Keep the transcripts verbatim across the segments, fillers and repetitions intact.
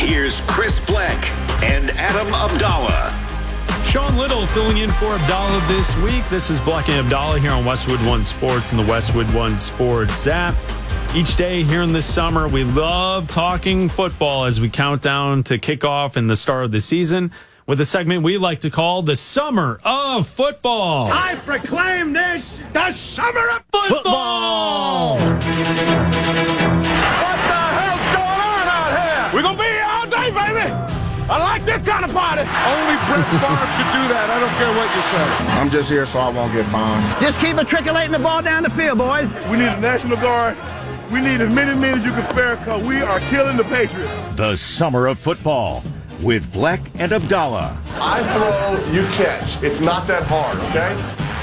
Here's Chris Black and Adam Abdallah. Sean Little filling in for Abdallah this week. This is Black and Abdallah here on Westwood One Sports and the Westwood One Sports app. Each day here in the summer, we love talking football as we count down to kickoff and the start of the season with a segment we like to call the Summer of Football. I proclaim this the Summer of Football! What the hell's going on out here? We're going to be here all day, baby. I like this kind of party. Only Brett Favre could do that. I don't care what you say. I'm just here so I won't get fined. Just keep matriculating the ball down the field, boys. We need a National Guard. We need as many men as you can spare because we are killing the Patriots. The Summer of Football with Black and Abdallah. I throw, you catch. It's not that hard, okay?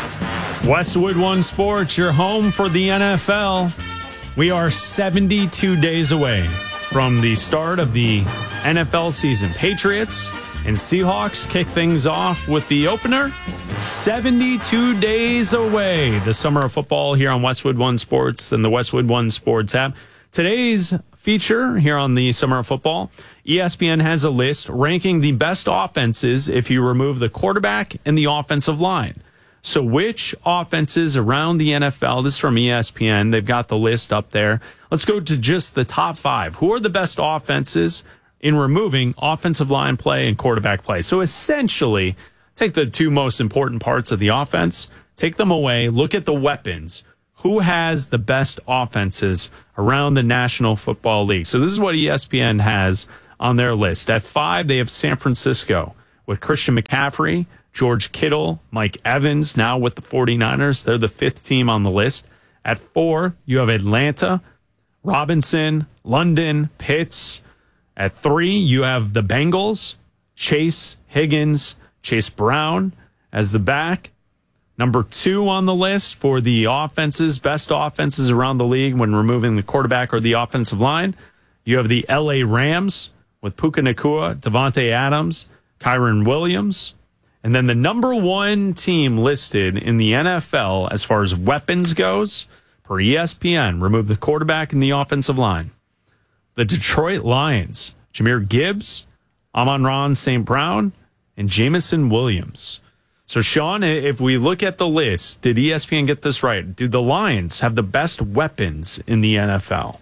Westwood One Sports, your home for the N F L. We are seventy-two days away from the start of the N F L season. Patriots and Seahawks kick things off with the opener. seventy-two days away. The Summer of Football here on Westwood One Sports and the Westwood One Sports app. Today's feature here on the Summer of Football, E S P N has a list ranking the best offenses if you remove the quarterback and the offensive line. So which offenses around the N F L, this is from E S P N, they've got the list up there. Let's go to just the top five. Who are the best offenses in removing offensive line play and quarterback play? So essentially, take the two most important parts of the offense, take them away, look at the weapons. Who has the best offenses around the National Football League? So this is what E S P N has on their list. At five, they have San Francisco with Christian McCaffrey, George Kittle, Mike Evans, now with the 49ers. They're the fifth team on the list. At four, you have Atlanta, Robinson, London, Pitts. At three, you have the Bengals, Chase, Higgins, Chase Brown as the back. Number two on the list for the offenses, best offenses around the league when removing the quarterback or the offensive line, you have the L A Rams with Puka Nacua, Devontae Adams, Kyron Williams. And then the number one team listed in the N F L as far as weapons goes, per E S P N, remove the quarterback and the offensive line. The Detroit Lions, Jahmyr Gibbs, Amon-Ra Saint Brown, and Jameson Williams. So, Sean, if we look at the list, did E S P N get this right? Do the Lions have the best weapons in the N F L?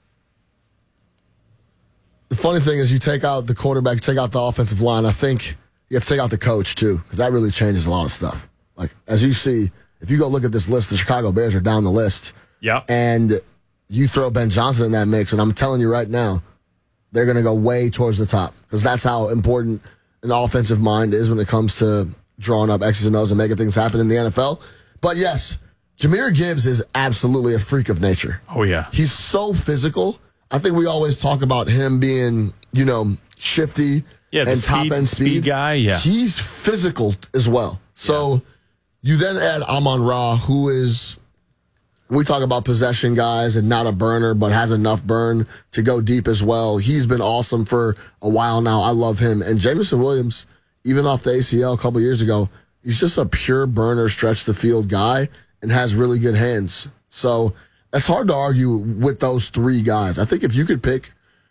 The funny thing is you take out the quarterback, take out the offensive line. I think you have to take out the coach, too, because that really changes a lot of stuff. Like, as you see, if you go look at this list, the Chicago Bears are down the list. Yeah. And you throw Ben Johnson in that mix, and I'm telling you right now, they're going to go way towards the top because that's how important an offensive mind is when it comes to drawing up X's and O's and making things happen in the N F L. But, yes, Jahmyr Gibbs is absolutely a freak of nature. Oh, yeah. He's so physical. I think we always talk about him being, you know, shifty yeah, and speed, top-end speed. speed guy. Yeah, he's physical as well. So yeah. you then add Amon-Ra, who is, we talk about possession guys and not a burner, but has enough burn to go deep as well. He's been awesome for a while now. I love him. And Jameson Williams, even off the A C L a couple years ago, he's just a pure burner, stretch-the-field guy and has really good hands. So it's hard to argue with those three guys. I think if you could pick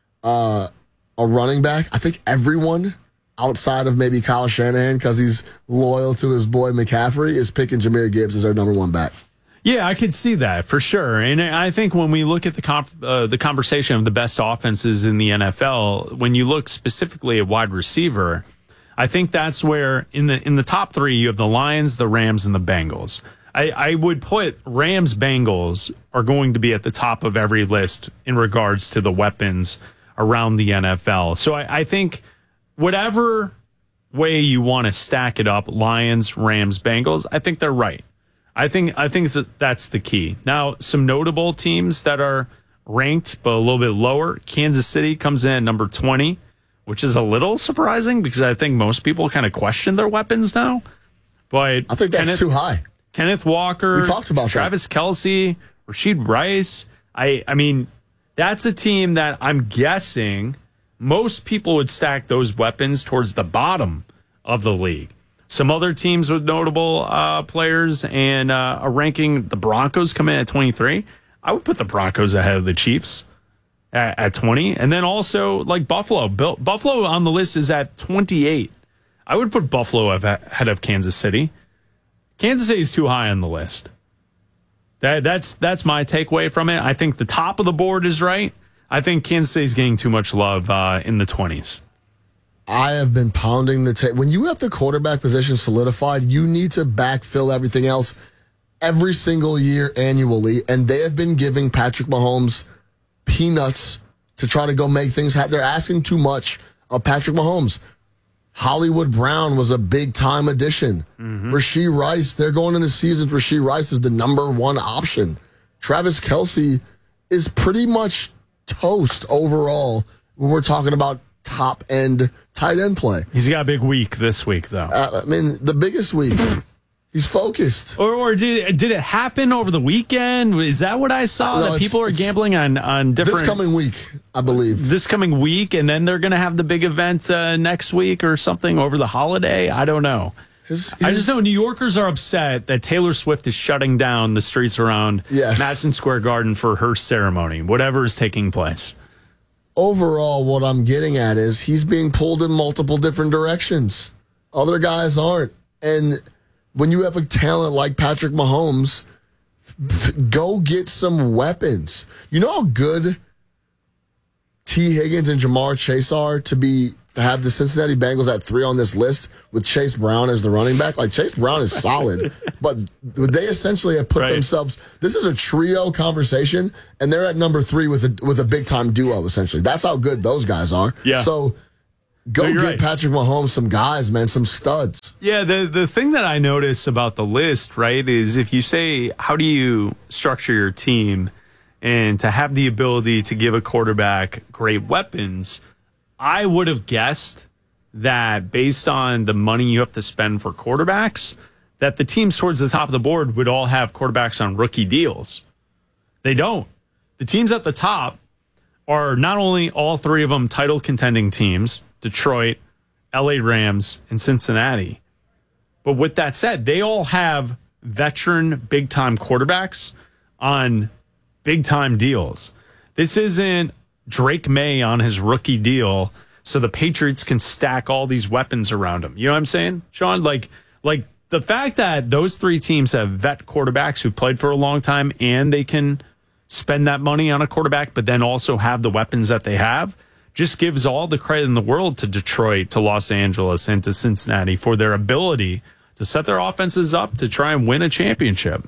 uh, a running back, I think everyone outside of maybe Kyle Shanahan, because he's loyal to his boy McCaffrey, is picking Jahmyr Gibbs as their number one back. Yeah, I could see that for sure. And I think when we look at the comp, uh, the conversation of the best offenses in the N F L, when you look specifically at wide receiver, I think that's where in the in the top three, you have the Lions, the Rams, and the Bengals. I, I would put Rams, Bengals are going to be at the top of every list in regards to the weapons around the N F L. So I, I think whatever way you want to stack it up, Lions, Rams, Bengals, I think they're right. I think I think it's a, that's the key. Now, some notable teams that are ranked but a little bit lower. Kansas City comes in at number twenty, which is a little surprising because I think most people kind of question their weapons now. But I think that's Kenneth, too high. Kenneth Walker, we talked about Travis that. Kelce, Rashid Rice. I I mean, that's a team that I'm guessing most people would stack those weapons towards the bottom of the league. Some other teams with notable uh, players and uh, a ranking, the Broncos come in at twenty-three. I would put the Broncos ahead of the Chiefs at, at twenty. And then also like Buffalo. Bill, Buffalo on the list is at twenty-eight. I would put Buffalo ahead of Kansas City. Kansas City is too high on the list. That, that's that's my takeaway from it. I think the top of the board is right. I think Kansas City is getting too much love uh, in the twenties. I have been pounding the tape. When you have the quarterback position solidified, you need to backfill everything else every single year annually. And they have been giving Patrick Mahomes peanuts to try to go make things happen. They're asking too much of Patrick Mahomes. Hollywood Brown was a big-time addition. Mm-hmm. Rashee Rice, they're going into seasons. Rashee Rice is the number one option. Travis Kelce is pretty much toast overall when we're talking about top-end tight end play. He's got a big week this week, though. Uh, I mean, the biggest week. He's focused. Or, or did did it happen over the weekend? Is that what I saw? No, that people are gambling on, on different... This coming week, I believe. This coming week, and then they're going to have the big event uh, next week or something over the holiday? I don't know. His, his, I just know New Yorkers are upset that Taylor Swift is shutting down the streets around yes. Madison Square Garden for her ceremony, whatever is taking place. Overall, what I'm getting at is he's being pulled in multiple different directions. Other guys aren't. And when you have a talent like Patrick Mahomes, f- go get some weapons. You know how good T. Higgins and Jamar Chase are to be to have the Cincinnati Bengals at three on this list with Chase Brown as the running back? Like, Chase Brown is solid, but they essentially have put right. themselves... This is a trio conversation, and they're at number three with a with a big-time duo, essentially. That's how good those guys are. Yeah. So go no, get right. Patrick Mahomes some guys, man, some studs. Yeah, the, the thing that I notice about the list, right, is if you say, how do you structure your team and to have the ability to give a quarterback great weapons... I would have guessed that based on the money you have to spend for quarterbacks, that the teams towards the top of the board would all have quarterbacks on rookie deals. They don't. The teams at the top are not only all three of them title contending teams, Detroit, L A Rams, and Cincinnati. But with that said, they all have veteran big-time quarterbacks on big-time deals. This isn't Drake May on his rookie deal so the Patriots can stack all these weapons around him. You know what I'm saying, Sean? Like, like the fact that those three teams have vet quarterbacks who played for a long time and they can spend that money on a quarterback, but then also have the weapons that they have, just gives all the credit in the world to Detroit, to Los Angeles, and to Cincinnati for their ability to set their offenses up to try and win a championship.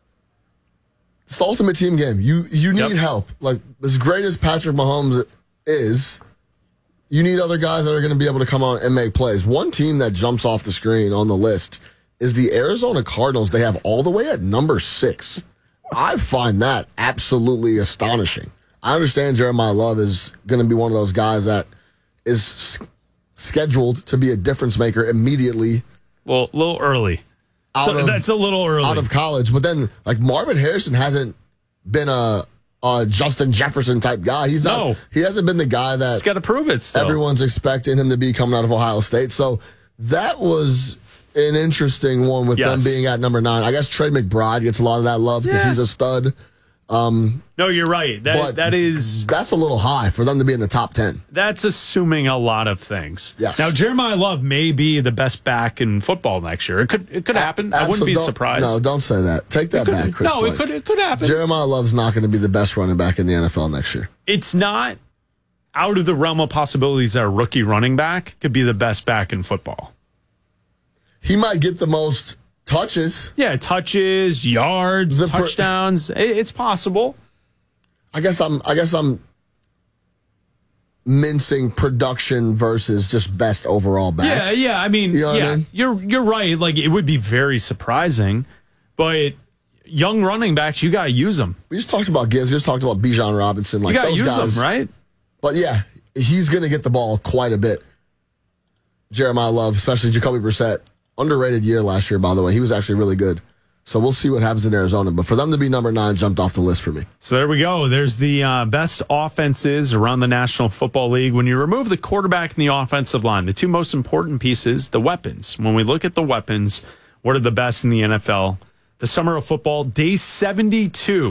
It's the ultimate team game. You you need Yep. help. Like, as great as Patrick Mahomes is, you need other guys that are going to be able to come on and make plays. One team that jumps off the screen on the list is the Arizona Cardinals. They have all the way at number six. I find that absolutely astonishing. I understand Jeremiah Love is going to be one of those guys that is s- scheduled to be a difference maker immediately. Well, a little early. Out So of, that's a little early. Out of college. But then, like, Marvin Harrison hasn't been a, a Justin Jefferson type guy. He's not. No. He hasn't been the guy that He's got to prove it still. everyone's expecting him to be coming out of Ohio State. So that was an interesting one with Yes. them being at number nine. I guess Trey McBride gets a lot of that love because Yeah. he's a stud. Um, No, you're right. That but that is that's a little high for them to be in the top ten. that's assuming a lot of things. Yes. Now Jeremiah Love may be the best back in football next year. It could it could happen. I wouldn't be Absol- don't- surprised. No, don't say that. Take that Could- back, Chris. no, it Blake. could it could happen. Jeremiah Love's not going to be the best running back in the N F L next year. It's not out of the realm of possibilities that a rookie running back could be the best back in football. He might get the most touches. Yeah, touches, yards, The per- touchdowns. It- it's possible. I guess I'm. I guess I'm mincing production versus just best overall back. Yeah, yeah. I mean, You know what yeah, I mean? you're you're right. Like it would be very surprising, but young running backs, you got to use them. We just talked about Gibbs. We just talked about Bijan Robinson. Like You got to those use guys, them, right? But yeah, he's going to get the ball quite a bit. Jeremiah Love, especially Jacoby Brissett, underrated year last year. By the way, he was actually really good. So we'll see what happens in Arizona. But for them to be number nine jumped off the list for me. So there we go. There's the uh, best offenses around the National Football League. When you remove the quarterback and the offensive line, the two most important pieces, the weapons. When we look at the weapons, what are the best in the N F L? The summer of football, day seventy-two.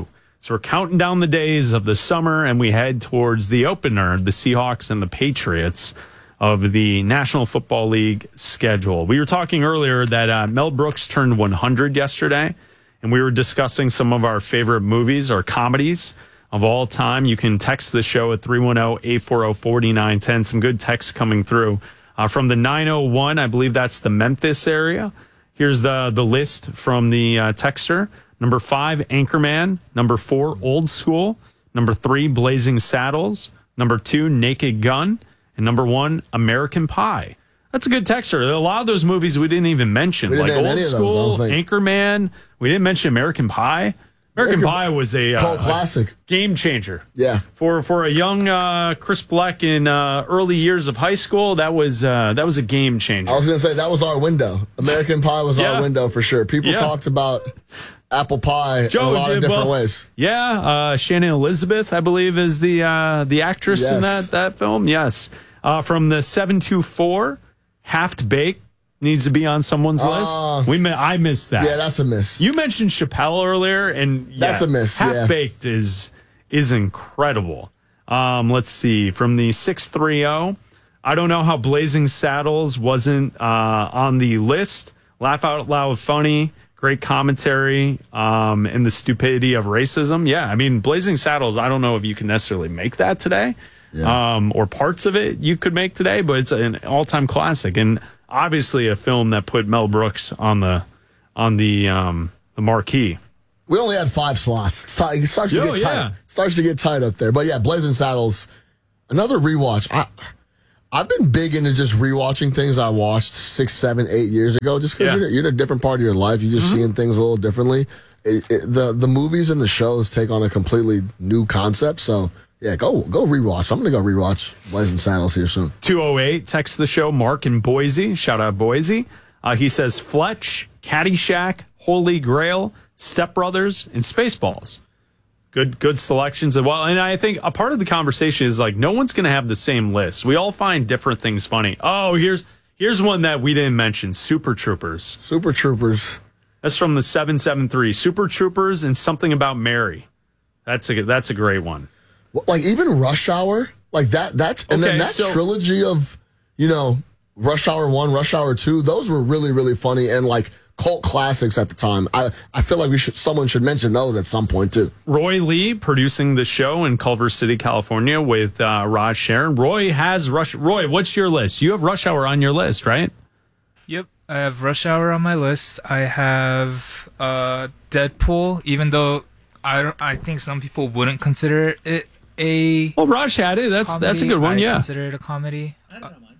So we're counting down the days of the summer, and we head towards the opener, the Seahawks and the Patriots of the National Football League schedule. We were talking earlier that uh, Mel Brooks turned one hundred yesterday, and we were discussing some of our favorite movies or comedies of all time. You can text the show at three one zero, eight four zero, four nine one zero. Some good texts coming through. Uh, from the nine oh one, I believe that's the Memphis area. Here's the, the list from the uh, texter. Number five, Anchorman. Number four, Old School. Number three, Blazing Saddles. Number two, Naked Gun. And number one, American Pie. That's a good texture. A lot of those movies we didn't even mention. We didn't like name Old any of those, School, I don't think. Anchorman. We didn't mention American Pie. American, American Pie was a, cult uh, classic. A game changer. Yeah. For for a young uh, Chris Black in uh, early years of high school, that was uh, that was a game changer. I was going to say that was our window. American Pie was yeah. our window for sure. People yeah. talked about apple pie Joe, in a lot of different well, ways. Yeah, uh, Shannon Elizabeth, I believe, is the uh, the actress yes. in that that film. Yes, uh, from the seven two four, Half Baked needs to be on someone's uh, list. We I missed that. Yeah, that's a miss. You mentioned Chappelle earlier, and yeah, that's a miss. Half yeah. Baked is is incredible. Um, let's see, from the six three zero. I don't know how Blazing Saddles wasn't uh, on the list. Laugh out loud, funny. Great commentary um, and the stupidity of racism. Yeah, I mean, Blazing Saddles, I don't know if you can necessarily make that today yeah. um, or parts of it you could make today, but it's an all-time classic and obviously a film that put Mel Brooks on the on the um, the marquee. We only had five slots. It's tight. It starts to Yo, get tight. yeah. It starts to get tight up there. But yeah, Blazing Saddles, another rewatch. I, I've been big into just rewatching things I watched six, seven, eight years ago. Just because Yeah. you're, you're in a different part of your life, you're just mm-hmm. seeing things a little differently. It, it, the the movies and the shows take on a completely new concept. So yeah, go go rewatch. I'm gonna go rewatch Blazing Saddles here soon. two oh eight, text the show. Mark in Boise, shout out Boise. Uh, he says Fletch, Caddyshack, Holy Grail, Step Brothers, and Spaceballs. Good, good selections as well. And I think a part of the conversation is like no one's going to have the same list. We all find different things funny. Oh, here's here's one that we didn't mention: Super Troopers. Super Troopers. That's from the seven seven three. Super Troopers and Something About Mary. That's a that's a great one. Well, like even Rush Hour, like that. That's and okay, then that so, trilogy of you know Rush Hour one, Rush Hour two. Those were really really funny and like cult classics at the time. I, I feel like we should someone should mention those at some point too. Roy Lee producing the show in Culver City, California with uh, Raj Sharon. Roy has Rush. Roy, what's your list? You have Rush Hour on your list, right? Yep, I have Rush Hour on my list. I have uh, Deadpool, even though I don't, I think some people wouldn't consider it a. Well, Raj had it. That's comedy. that's a good one. I yeah, consider it a comedy. I don't mind.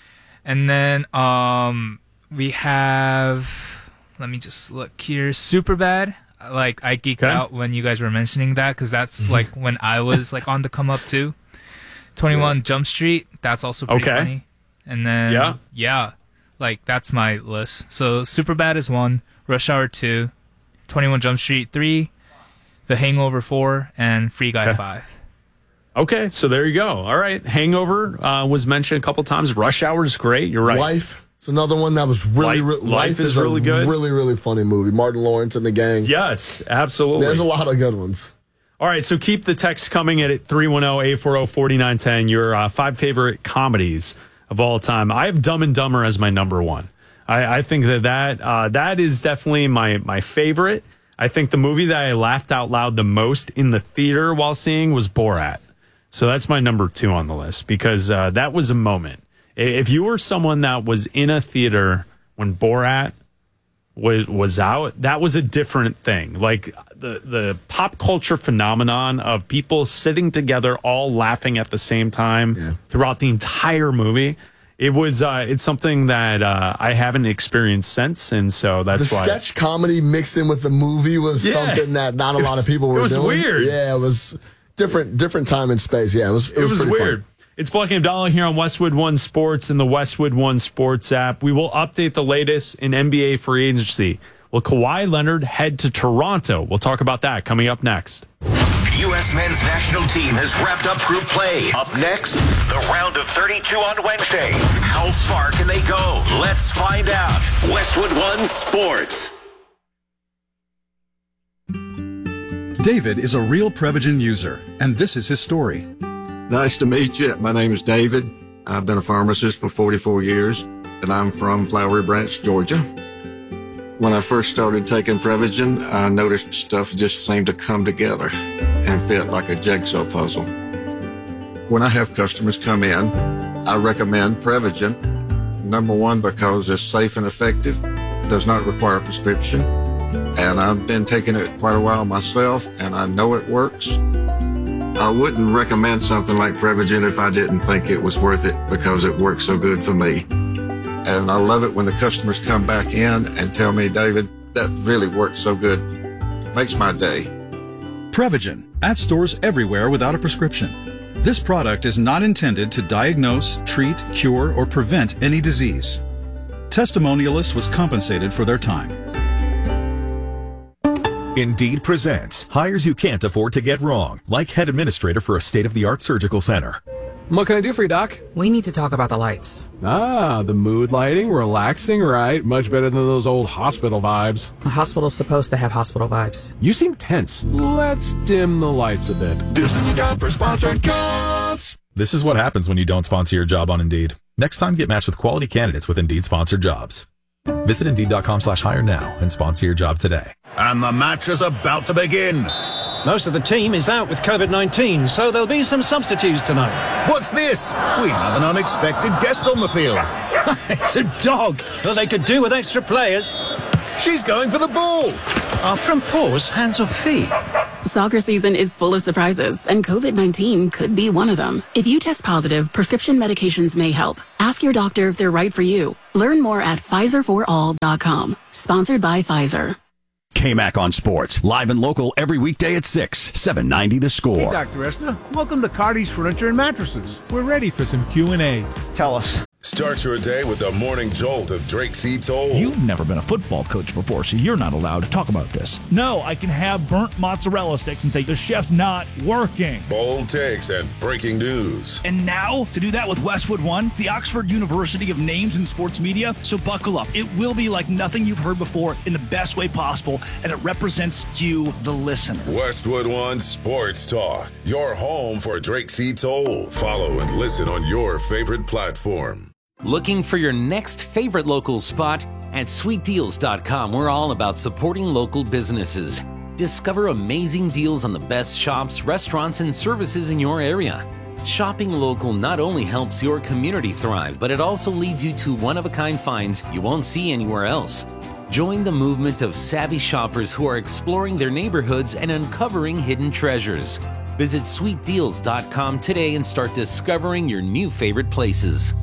And then um, we have. Let me just look here. Superbad. Like I geeked okay. out when you guys were mentioning that because that's like when I was like on the come up too. twenty-one yeah. Jump Street. That's also pretty okay. funny. And then yeah, yeah, like that's my list. So Superbad is one. Rush Hour two. twenty-one Jump Street three. The Hangover four and Free Guy okay. five. Okay, so there you go. All right, Hangover uh, was mentioned a couple times. Rush Hour is great. You're right. Life. It's another one that was really, Life, re- Life Life is is really a good. really, really funny movie. Martin Lawrence and the gang. Yes, absolutely. There's a lot of good ones. All right, so keep the text coming at three one zero, eight four zero, four nine one zero. Your uh, five favorite comedies of all time. I have Dumb and Dumber as my number one. I, I think that that, uh, that is definitely my, my favorite. I think the movie that I laughed out loud the most in the theater while seeing was Borat. So that's my number two on the list because uh, that was a moment. If you were someone that was in a theater when Borat was was out, that was a different thing. Like the the pop culture phenomenon of people sitting together, all laughing at the same time yeah. throughout the entire movie. It was uh, it's something that uh, I haven't experienced since, and so that's the why. The sketch comedy mixed in with the movie was yeah. something that not a was, lot of people were doing. It was doing. weird. Yeah, it was different different time and space. Yeah, it was. It, it was, was pretty weird. Fun. It's Black and Abdallah here on Westwood One Sports and the Westwood One Sports app. We will update the latest in N B A free agency. Will Kawhi Leonard head to Toronto? We'll talk about that coming up next. U S men's national team has wrapped up group play. Up next, the round of thirty-two on Wednesday. How far can they go? Let's find out. Westwood One Sports. David is a real Prevagen user, and this is his story. Nice to meet you. My name is David. I've been a pharmacist for forty-four years, and I'm from Flowery Branch, Georgia. When I first started taking Prevagen, I noticed stuff just seemed to come together and fit like a jigsaw puzzle. When I have customers come in, I recommend Prevagen. Number one, because it's safe and effective, does not require a prescription, and I've been taking it quite a while myself, and I know it works. I wouldn't recommend something like Prevagen if I didn't think it was worth it because it works so good for me. And I love it when the customers come back in and tell me, David, that really works so good. Makes my day. Prevagen, at stores everywhere without a prescription. This product is not intended to diagnose, treat, cure, or prevent any disease. Testimonialist was compensated for their time. Indeed presents hires you can't afford to get wrong, like head administrator for a state-of-the-art surgical center. What can I do for you, Doc? We need to talk about the lights. Ah, the mood lighting, relaxing, right? Much better than those old hospital vibes. A hospital's supposed to have hospital vibes. You seem tense. Let's dim the lights a bit. This is the time for sponsored jobs. This is what happens when you don't sponsor your job on Indeed. Next time, get matched with quality candidates with Indeed sponsored jobs. Visit Indeed.com slash hire now and sponsor your job today. And the match is about to begin. Most of the team is out with COVID nineteen, so there'll be some substitutes tonight. What's this? We have an unexpected guest on the field. It's a dog. Well, they could do with extra players. She's going for the ball. Are front paws hands or feet? Soccer season is full of surprises, and COVID nineteen could be one of them. If you test positive, prescription medications may help. Ask your doctor if they're right for you. Learn more at Pfizer for all dot com. Sponsored by Pfizer. K-Mac on Sports, live and local every weekday at six, seven ninety The Score. Hey, Doctor Esna. Welcome to Cardi's Furniture and Mattresses. We're ready for some Q and A. Tell us. Start your day with the morning jolt of Drake C. Toll. You've never been a football coach before, so you're not allowed to talk about this. No, I can have burnt mozzarella sticks and say the chef's not working. Bold takes and breaking news. And now, to do that with Westwood One, the Oxford University of Names in Sports Media. So buckle up. It will be like nothing you've heard before in the best way possible, and it represents you, the listener. Westwood One Sports Talk, your home for Drake C. Toll. Follow and listen on your favorite platform. Looking for your next favorite local spot? At sweet deals dot com, we're all about supporting local businesses. Discover amazing deals on the best shops, restaurants, and services in your area. Shopping local not only helps your community thrive, but it also leads you to one-of-a-kind finds you won't see anywhere else. Join the movement of savvy shoppers who are exploring their neighborhoods and uncovering hidden treasures. Visit sweet deals dot com today and start discovering your new favorite places.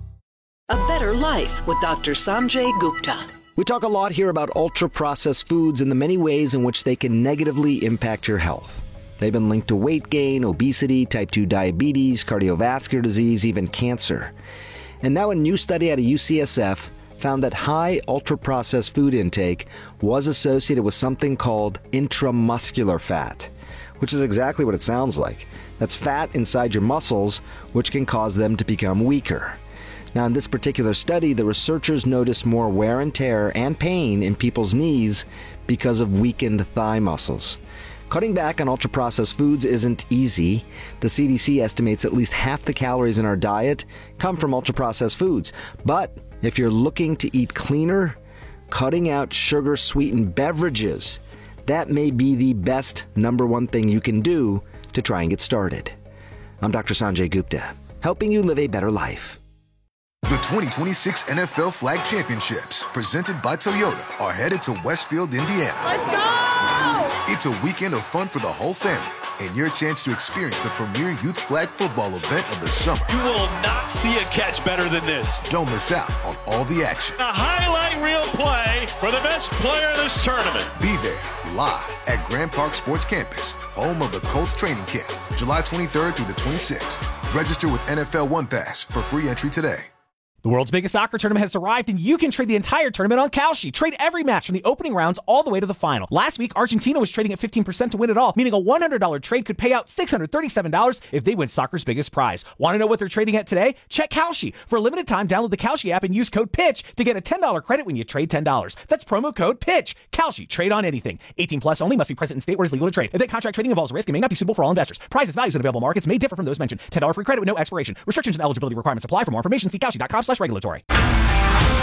A Better Life with Doctor Sanjay Gupta. We talk a lot here about ultra-processed foods and the many ways in which they can negatively impact your health. They've been linked to weight gain, obesity, type two diabetes, cardiovascular disease, even cancer. And now a new study out of U C S F found that high ultra-processed food intake was associated with something called intramuscular fat, which is exactly what it sounds like. That's fat inside your muscles, which can cause them to become weaker. Now, in this particular study, the researchers noticed more wear and tear and pain in people's knees because of weakened thigh muscles. Cutting back on ultra-processed foods isn't easy. The C D C estimates at least half the calories in our diet come from ultra-processed foods. But if you're looking to eat cleaner, cutting out sugar-sweetened beverages, that may be the best number one thing you can do to try and get started. I'm Doctor Sanjay Gupta, helping you live a better life. The twenty twenty-six N F L Flag Championships, presented by Toyota, are headed to Westfield, Indiana. Let's go! It's a weekend of fun for the whole family, and your chance to experience the premier youth flag football event of the summer. You will not see a catch better than this. Don't miss out on all the action. A highlight reel play for the best player in this tournament. Be there, live at Grand Park Sports Campus, home of the Colts training camp, July twenty-third through the twenty-sixth. Register with N F L One Pass for free entry today. The world's biggest soccer tournament has arrived, and you can trade the entire tournament on Kalshi. Trade every match from the opening rounds all the way to the final. Last week, Argentina was trading at fifteen percent to win it all, meaning a one hundred dollars trade could pay out six hundred thirty-seven dollars if they win soccer's biggest prize. Want to know what they're trading at today? Check Kalshi. For a limited time, download the Kalshi app and use code PITCH to get a ten dollars credit when you trade ten dollars. That's promo code PITCH. Kalshi. Trade on anything. eighteen plus only. Must be present in state where it's legal to trade. Event contract trading involves risk and may not be suitable for all investors. Prizes, values, and available markets may differ from those mentioned. ten dollars free credit with no expiration. Restrictions and eligibility requirements apply. For more information, see Kalshi dot com slash regulatory.